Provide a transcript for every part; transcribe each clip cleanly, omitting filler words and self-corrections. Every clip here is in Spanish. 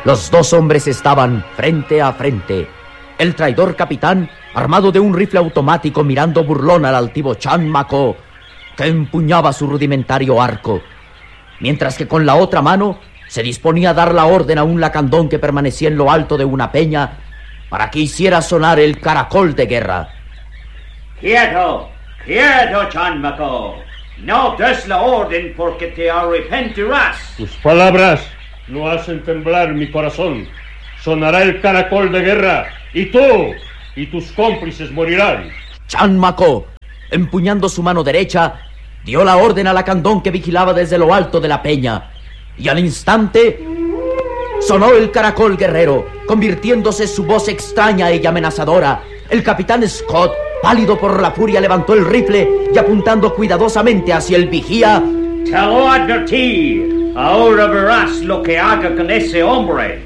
Los dos hombres estaban frente a frente. El traidor capitán, armado de un rifle automático, mirando burlón al altivo Chan Ma-ko, que empuñaba su rudimentario arco, mientras que con la otra mano se disponía a dar la orden a un lacandón que permanecía en lo alto de una peña para que hiciera sonar el caracol de guerra. ¡Quieto! ¡Quieto, Chan Ma-ko! No des la orden porque te arrepentirás. Tus palabras no hacen temblar mi corazón. Sonará el caracol de guerra y tú y tus cómplices morirán. Chan Ma-ko, empuñando su mano derecha, dio la orden al lacandón que vigilaba desde lo alto de la peña, y al instante sonó el caracol guerrero, convirtiéndose su voz extraña y amenazadora. El capitán Scott, pálido por la furia, levantó el rifle y apuntando cuidadosamente hacia el vigía: Te lo advertí. Ahora verás lo que haga con ese hombre.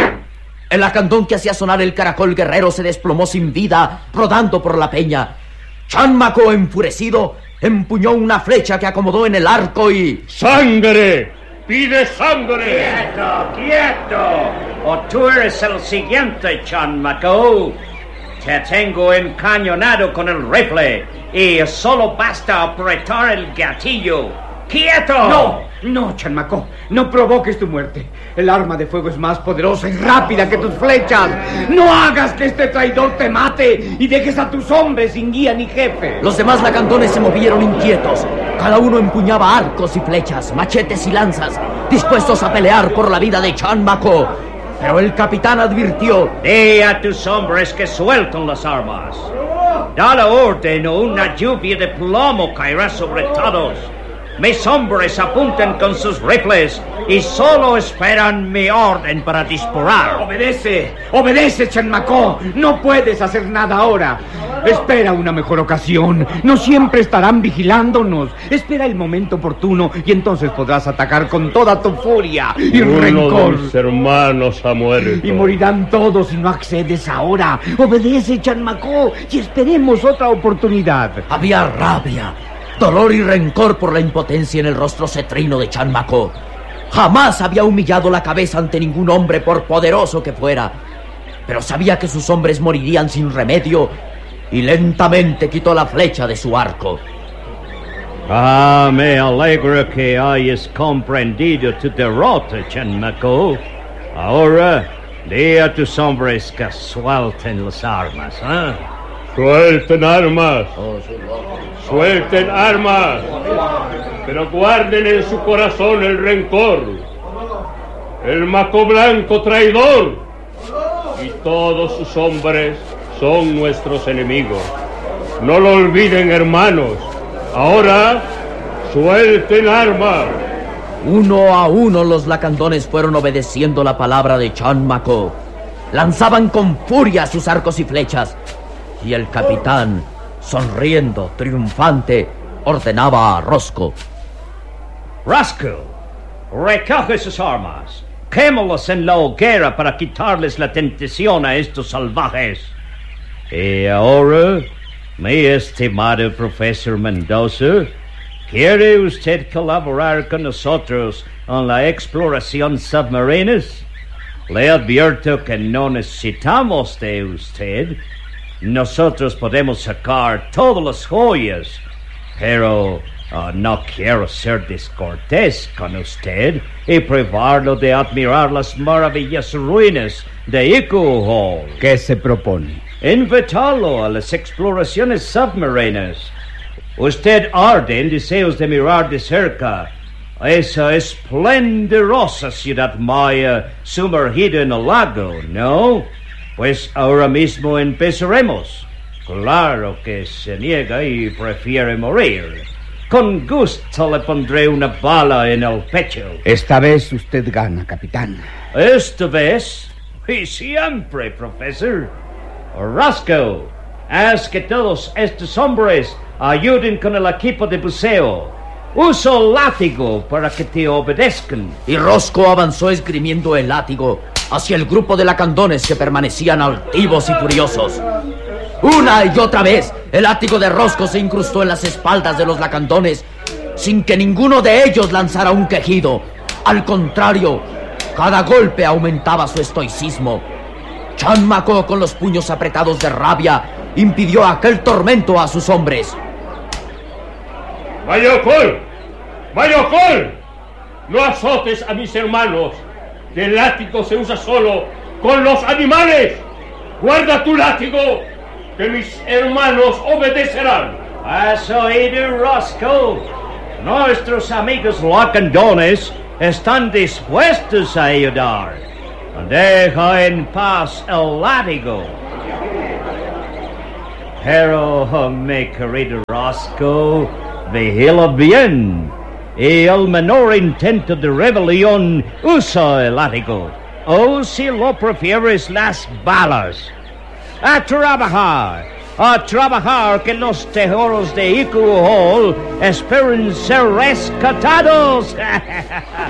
El lacandón que hacía sonar el caracol guerrero se desplomó sin vida, rodando por la peña. Chan Ma-ko, enfurecido, empuñó una flecha que acomodó en el arco y... ¡Sangre! ¡Pide sangre! ¡Quieto, quieto! O tú eres el siguiente, Chan Ma-ko. Te tengo encañonado con el rifle y solo basta apretar el gatillo. ¡Quieto! No, Chan Ma-ko, no provoques tu muerte. El arma de fuego es más poderosa y rápida que tus flechas. No hagas que este traidor te mate y dejes a tus hombres sin guía ni jefe. Los demás lacandones se movieron inquietos. Cada uno empuñaba arcos y flechas, machetes y lanzas, dispuestos a pelear por la vida de Chan Ma-ko. Pero el capitán advirtió: Di a tus hombres que suelten las armas. Da la orden o una lluvia de plomo caerá sobre todos. Mis hombres apuntan con sus rifles y solo esperan mi orden para disparar. Obedece, Chan Ma-ko. No puedes hacer nada ahora. Espera una mejor ocasión. No siempre estarán vigilándonos. Espera el momento oportuno y entonces podrás atacar con toda tu furia y rencor. Uno de mis hermanos ha muerto. Y morirán todos si no accedes ahora. Obedece, Chan Ma-ko, y esperemos otra oportunidad. Había rabia, dolor y rencor por la impotencia en el rostro cetrino de Chan Ma-ko. Jamás había humillado la cabeza ante ningún hombre, por poderoso que fuera. Pero sabía que sus hombres morirían sin remedio y lentamente quitó la flecha de su arco. Me alegra que hayas comprendido tu derrota, Chan Ma-ko. Ahora, di a tus hombres que suelten las armas, ¿eh? ¡Suelten armas! ¡Suelten armas! Pero guarden en su corazón el rencor. El Ma-ko blanco traidor y todos sus hombres son nuestros enemigos. No lo olviden, hermanos. Ahora, suelten armas. Uno a uno los lacandones fueron obedeciendo la palabra de Chan Ma-ko. Lanzaban con furia sus arcos y flechas. Y el capitán, sonriendo, triunfante, ordenaba a Roscoe: Roscoe, recoge sus armas. Quémalas en la hoguera para quitarles la tentación a estos salvajes. Y ahora, mi estimado profesor Mendoza, ¿quiere usted colaborar con nosotros en la exploración submarina? Le advierto que no necesitamos de usted. Nosotros podemos sacar todas las joyas, pero no quiero ser descortés con usted y privarlo de admirar las maravillosas ruinas de Iku Hall. ¿Qué se propone? Invitarlo a las exploraciones submarinas. Usted arde en deseos de mirar de cerca esa esplendorosa ciudad maya sumergida en el lago, ¿no? Pues ahora mismo empezaremos. Claro que se niega y prefiere morir. Con gusto le pondré una bala en el pecho. Esta vez usted gana, capitán. Esta vez y siempre, profesor. Roscoe, haz que todos estos hombres ayuden con el equipo de buceo. Usa el látigo para que te obedezcan. Y Roscoe avanzó esgrimiendo el látigo hacia el grupo de lacandones que permanecían altivos y furiosos. Una y otra vez, el látigo de Roscoe se incrustó en las espaldas de los lacandones sin que ninguno de ellos lanzara un quejido. Al contrario, Cada golpe aumentaba su estoicismo. Chanmaco, con los puños apretados de rabia, impidió aquel tormento a sus hombres. ¡Mayocol! ¡Mayocol! No azotes a mis hermanos. El látigo se usa solo con los animales. Guarda tu látigo, que mis hermanos obedecerán. ¿Has oído, Roscoe? Nuestros amigos lacandones están dispuestos a ayudar. Deja en paz el látigo. Pero, mi querido Roscoe, vigila bien. Y el menor intento de rebelión, usa el látigo. O si lo prefieres, las balas. A trabajar, que los tesoros de Iku Hall esperen ser rescatados.